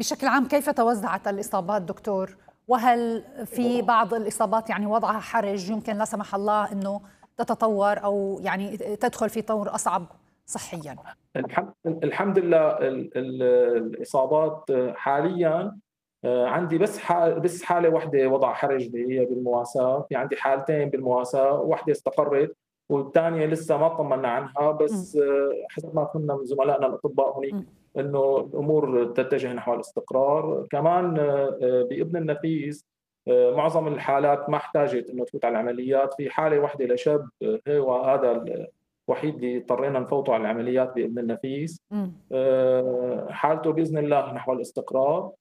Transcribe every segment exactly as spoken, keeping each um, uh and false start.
بشكل عام كيف توزعت الإصابات دكتور؟ وهل في بعض الإصابات يعني وضعها حرج يمكن لا سمح الله أنه تتطور أو يعني تدخل في طور أصعب صحيا؟ الحمد لله. ال ال الإصابات حاليا عندي بس حال بس حالة واحدة وضع حرج اللي هي بالمواساة، في عندي حالتين بالمواساة، واحدة استقرت والثانية لسه ما طمنا عنها، بس حسب ما كنا من زملائنا الأطباء هناك إنه الأمور تتجه نحو الاستقرار. كمان بابن النفيس معظم الحالات ما احتاجت إنه تفوت على العمليات، في حالة واحدة لشاب هو هذا الوحيد اللي اضطرينا نفوته على العمليات بابن النفيس. حالته بإذن الله نحو الاستقرار.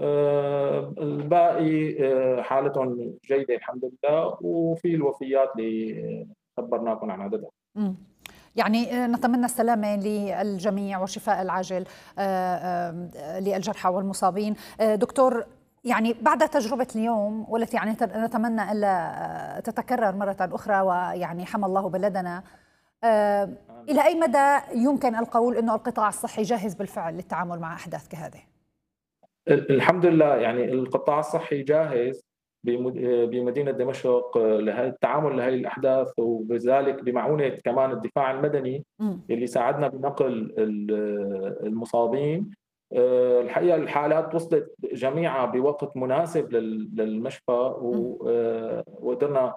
الباقي حالتهم جيدة الحمد لله، وفي الوفيات اللي خبرناكم عن عددها. يعني نتمنى السلامة للجميع والشفاء العاجل للجرحى والمصابين. دكتور، يعني بعد تجربة اليوم والتي يعني نتمنى ألا تتكرر مرة أخرى ويعني حمى الله بلدنا، إلى أي مدى يمكن القول أنه القطاع الصحي جاهز بالفعل للتعامل مع أحداث كهذه؟ الحمد لله، يعني القطاع الصحي جاهز بمدينة دمشق للتعامل لهذه الأحداث، وبذلك بمعونة كمان الدفاع المدني اللي ساعدنا بنقل المصابين. الحقيقة الحالات وصلت جميعها بوقت مناسب للمشفى، وقدرنا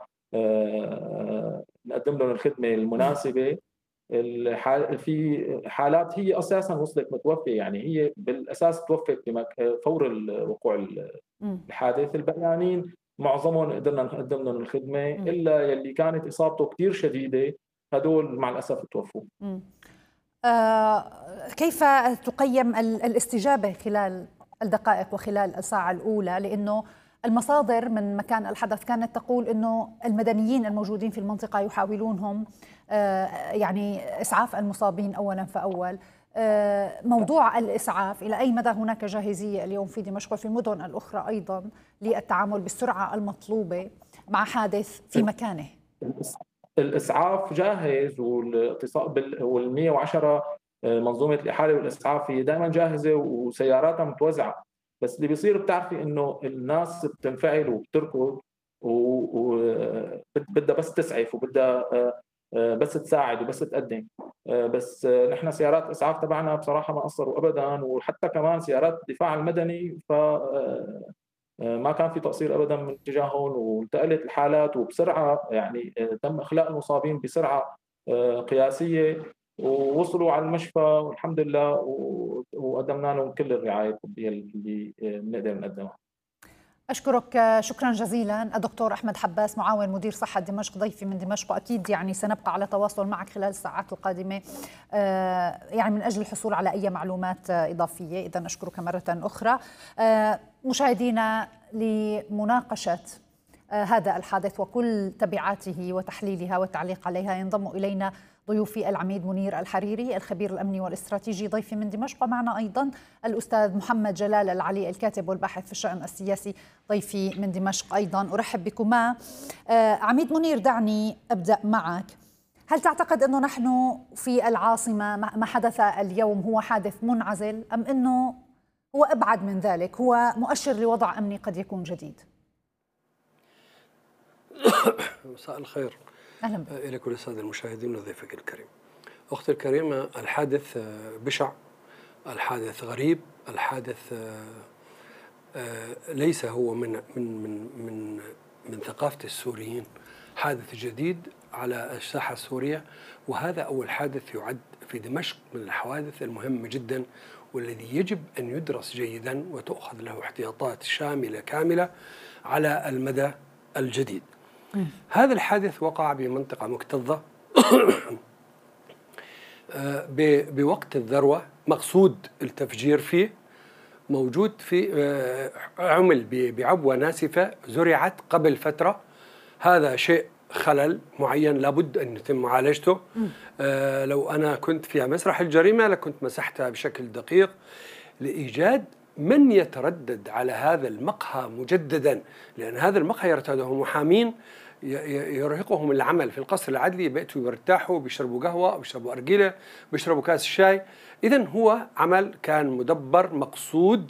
نقدم لهم الخدمة المناسبة. الحال في حالات هي اساسا وصلت متوفيه، يعني هي بالاساس توفت فور وقوع الحادث. البيانين معظمهم قدرنا نقدم لهم الخدمه، الا يلي كانت اصابته كثير شديده هدول مع الاسف توفوا. آه كيف تقيم الاستجابه خلال الدقائق وخلال الساعه الاولى؟ لانه المصادر من مكان الحدث كانت تقول أنه المدنيين الموجودين في المنطقة يحاولونهم يعني إسعاف المصابين أولا فأول. موضوع الإسعاف، إلى أي مدى هناك جاهزية اليوم في دمشق وفي المدن الأخرى أيضا للتعامل بالسرعة المطلوبة مع حادث في مكانه؟ الإسعاف جاهز، والاتصال وال مئة وعشرة منظومة الإحالة والإسعاف هي دائما جاهزة وسياراتها متوزعة. بس اللي بيصير بتعرفي انه الناس بتنفعل وبتركض وبدها بس تسعف وبدها بس تساعد وبس تقدم. بس نحن سيارات الاسعاف تبعنا بصراحه ما قصروا ابدا، وحتى كمان سيارات الدفاع المدني ف ما كان في تقصير ابدا من تجاههم، وانتقلت الحالات وبسرعه، يعني تم اخلاء المصابين بسرعه قياسيه ووصلوا على المشفى والحمد لله، وقدمنا لهم كل الرعايه الطبيه اللي بنقدر نقدمها. أشكرك شكرا جزيلا الدكتور أحمد حباس، معاون مدير صحة دمشق، ضيفي من دمشق، وأكيد يعني سنبقى على تواصل معك خلال الساعات القادمة يعني من أجل الحصول على أي معلومات إضافية. إذن أشكرك مرة أخرى. مشاهدينا، لمناقشة هذا الحادث وكل تبعاته وتحليلها والتعليق عليها ينضم إلينا ضيوفي العميد منير الحريري الخبير الأمني والاستراتيجي ضيفي من دمشق، ومعنا أيضا الأستاذ محمد جلال العلي الكاتب والباحث في الشأن السياسي ضيفي من دمشق أيضا. أرحب بكما. عميد منير، دعني أبدأ معك. هل تعتقد أنه نحن في العاصمة ما حدث اليوم هو حادث منعزل، أم أنه هو أبعد من ذلك، هو مؤشر لوضع أمني قد يكون جديد؟ مساء الخير. أهلا بك. إلى كل السادة المشاهدين وضيفك الكريم. أختي الكريمة، الحادث بشع، الحادث غريب، الحادث ليس هو من من من من من ثقافة السوريين، حادث جديد على الساحة السورية، وهذا أول حادث يعد في دمشق من الحوادث المهمة جدا، والذي يجب أن يدرس جيدا وتأخذ له احتياطات شاملة كاملة على المدى الجديد. م. هذا الحادث وقع بمنطقة مكتظة بوقت الذروة، مقصود التفجير فيه موجود في عمل بعبوة ناسفة زرعت قبل فترة. هذا شيء خلل معين لابد أن يتم معالجته. آه لو أنا كنت في مسرح الجريمة لكنت مسحتها بشكل دقيق لإيجاد من يتردد على هذا المقهى مجددا، لأن هذا المقهى يرتاده محامين يرهقهم العمل في القصر العدلي، بيأتوا يرتاحوا، بيشربوا قهوة، بيشربوا أرجيلة، بيشربوا كاس الشاي. إذن هو عمل كان مدبر مقصود